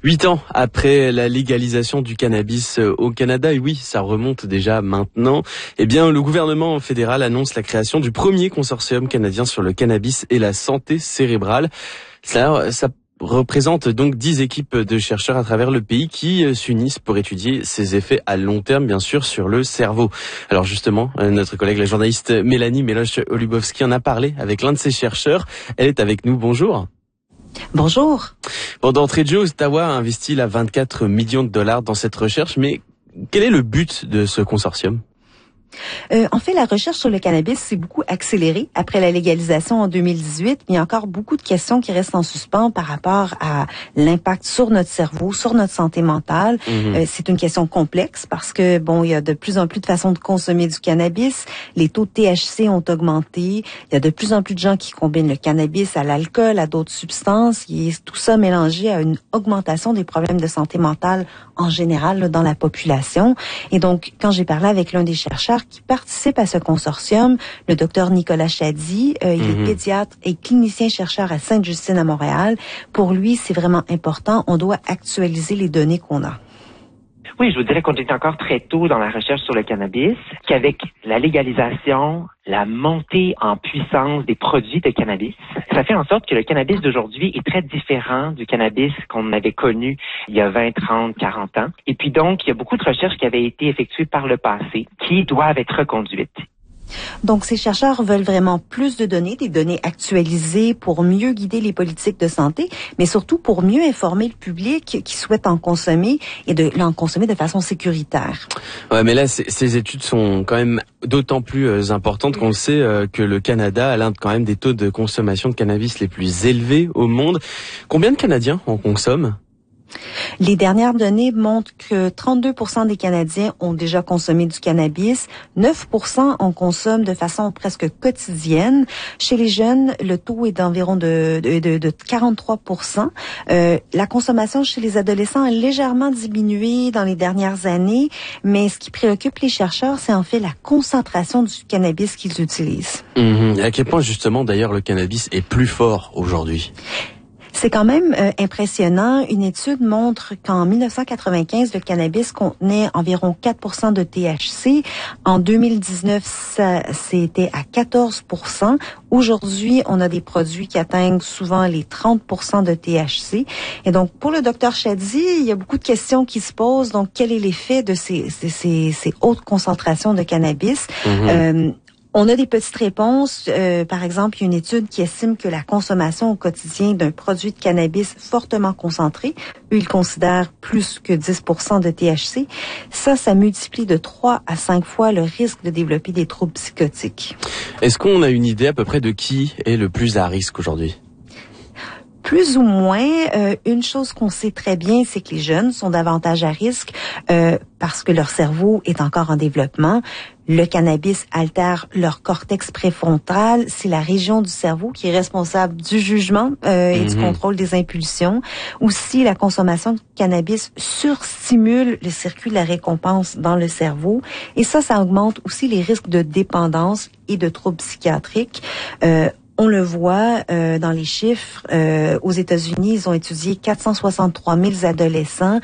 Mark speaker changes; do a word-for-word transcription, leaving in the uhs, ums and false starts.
Speaker 1: Huit ans après la légalisation du cannabis au Canada, et oui, ça remonte déjà maintenant, eh bien, le gouvernement fédéral annonce la création du premier consortium canadien sur le cannabis et la santé cérébrale. Ça, ça représente donc dix équipes de chercheurs à travers le pays qui s'unissent pour étudier ces effets à long terme, bien sûr, sur le cerveau. Alors justement, notre collègue, la journaliste Mélanie Meloche-Olubowski, en a parlé avec l'un de ces chercheurs. Elle est avec nous. Bonjour.
Speaker 2: Bonjour.
Speaker 1: Bon, d'entrée de jeu, Ottawa a investi là vingt-quatre millions de dollars dans cette recherche, mais quel est le but de ce consortium ?
Speaker 2: Euh, en fait, la recherche sur le cannabis s'est beaucoup accélérée après la légalisation en deux mille dix-huit. Mais il y a encore beaucoup de questions qui restent en suspens par rapport à l'impact sur notre cerveau, sur notre santé mentale. Mm-hmm. Euh, c'est une question complexe parce que, bon, il y a de plus en plus de façons de consommer du cannabis. Les taux de T H C ont augmenté. Il y a de plus en plus de gens qui combinent le cannabis à l'alcool, à d'autres substances. Et tout ça mélangé à une augmentation des problèmes de santé mentale en général là, dans la population. Et donc, quand j'ai parlé avec l'un des chercheurs qui participe à ce consortium, le docteur Nicolas Chady, euh, il mm-hmm. est pédiatre et clinicien-chercheur à Sainte-Justine à Montréal. Pour lui, c'est vraiment important. On doit actualiser les données qu'on a.
Speaker 3: Oui, je vous dirais qu'on est encore très tôt dans la recherche sur le cannabis, qu'avec la légalisation, la montée en puissance des produits de cannabis, ça fait en sorte que le cannabis d'aujourd'hui est très différent du cannabis qu'on avait connu il y a vingt, trente, quarante ans. Et puis donc, il y a beaucoup de recherches qui avaient été effectuées par le passé qui doivent être reconduites.
Speaker 2: Donc, ces chercheurs veulent vraiment plus de données, des données actualisées pour mieux guider les politiques de santé, mais surtout pour mieux informer le public qui souhaite en consommer et de l'en consommer de façon sécuritaire.
Speaker 1: Ouais, mais là, c- ces études sont quand même d'autant plus euh, importantes qu'on sait euh, que le Canada a l'un quand même des taux de consommation de cannabis les plus élevés au monde. Combien de Canadiens en consomment ?
Speaker 2: Les dernières données montrent que trente-deux pour cent des Canadiens ont déjà consommé du cannabis, neuf pour cent en consomment de façon presque quotidienne. Chez les jeunes, le taux est d'environ de, de, de, de quarante-trois pour cent. Euh, la consommation chez les adolescents a légèrement diminué dans les dernières années, mais ce qui préoccupe les chercheurs, c'est en fait la concentration du cannabis qu'ils utilisent.
Speaker 1: Mmh. À quel point justement d'ailleurs le cannabis est plus fort aujourd'hui ?
Speaker 2: C'est quand même euh, impressionnant. Une étude montre qu'en dix-neuf cent quatre-vingt-quinze, le cannabis contenait environ quatre pour cent de T H C. En deux mille dix-neuf, ça, c'était à quatorze pour cent. Aujourd'hui, on a des produits qui atteignent souvent les trente pour cent de T H C. Et donc, pour le docteur Chady, il y a beaucoup de questions qui se posent. Donc, quel est l'effet de ces, ces, ces, ces hautes concentrations de cannabis? Mm-hmm. Euh, On a des petites réponses. Euh, par exemple, il y a une étude qui estime que la consommation au quotidien d'un produit de cannabis fortement concentré, eux, ils considèrent plus que dix pour cent de T H C. Ça, ça multiplie de trois à cinq fois le risque de développer des troubles psychotiques.
Speaker 1: Est-ce qu'on a une idée à peu près de qui est le plus à risque aujourd'hui ?
Speaker 2: Plus ou moins, euh, une chose qu'on sait très bien, c'est que les jeunes sont davantage à risque euh, parce que leur cerveau est encore en développement. Le cannabis altère leur cortex préfrontal. C'est la région du cerveau qui est responsable du jugement euh, et mm-hmm. du contrôle des impulsions. Aussi, la consommation de cannabis surstimule le circuit de la récompense dans le cerveau. Et ça, ça augmente aussi les risques de dépendance et de troubles psychiatriques. Euh, On le voit euh, dans les chiffres. Euh, aux États-Unis, ils ont étudié quatre cent soixante-trois mille adolescents